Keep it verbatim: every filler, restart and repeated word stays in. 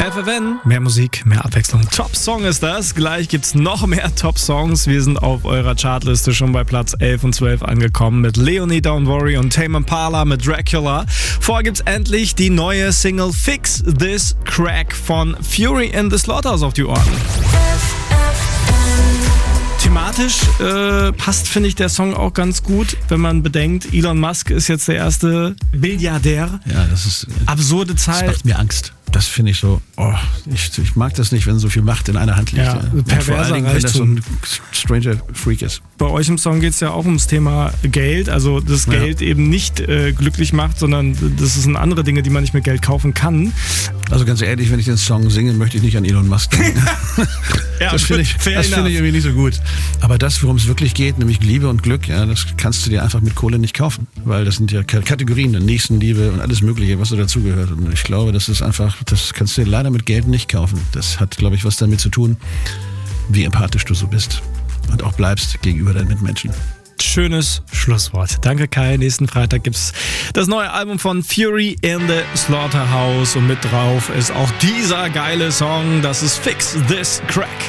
F F N, mehr Musik, mehr Abwechslung. Top-Song ist das. Gleich gibt's noch mehr Top-Songs. Wir sind auf eurer Chartliste schon bei Platz elf und zwölf angekommen mit Leonie Don't Worry und Tame Impala mit Dracula. Vorher gibt's endlich die neue Single Fix This Crack von Fury in the Slaughterhouse auf die Ohren. Thematisch äh, passt, finde ich, der Song auch ganz gut, wenn man bedenkt, Elon Musk ist jetzt der erste Milliardär. Ja, das ist absurde Zahl. Das macht mir Angst. Das finde ich so, oh, ich, ich mag das nicht, wenn so viel Macht in einer Hand liegt. Ja, ja. perverser vor allen Dingen, wenn das so ein stranger Freak ist. Bei euch im Song geht es ja auch ums Thema Geld, also dass ja. Geld eben nicht äh, glücklich macht, sondern das sind andere Dinge, die man nicht mit Geld kaufen kann. Also ganz ehrlich, wenn ich den Song singe, möchte ich nicht an Elon Musk denken. Ja, das finde ich, das find ich irgendwie nicht so gut. Aber das, worum es wirklich geht, nämlich Liebe und Glück, ja, das kannst du dir einfach mit Kohle nicht kaufen. Weil das sind ja Kategorien, Nächstenliebe und alles Mögliche, was so dazugehört. Und ich glaube, das ist einfach, das kannst du dir leider mit Geld nicht kaufen. Das hat, glaube ich, was damit zu tun, wie empathisch du so bist und auch bleibst gegenüber deinen Mitmenschen. Schönes Schlusswort. Danke, Kai. Nächsten Freitag gibt's das neue Album von Fury in the Slaughterhouse und mit drauf ist auch dieser geile Song. Das ist Fix This Crack.